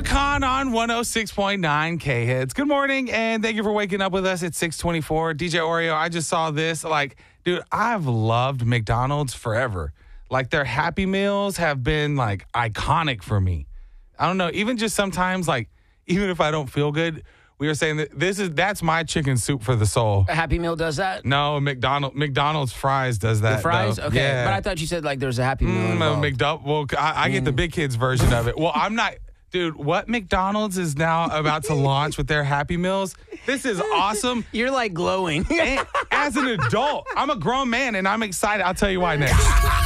Khan on 106.9 K-Hits. Good morning, and thank you for waking up with us at 6:24. DJ Oreo, I just saw this. Like, dude, I've loved McDonald's forever. Like, their Happy Meals have been, like, iconic for me. I don't know, even just sometimes, like, even if I don't feel good, we were saying that that's my chicken soup for the soul. A Happy Meal does that? No, McDonald's fries does that. The fries? Though. Okay. Yeah. But I thought you said, like, there's a Happy Meal involved. Well, I get the big kids version of it. Well, I'm not... Dude, what McDonald's is now about to launch with their Happy Meals, this is awesome. You're, like, glowing. And as an adult, I'm a grown man, and I'm excited. I'll tell you why next.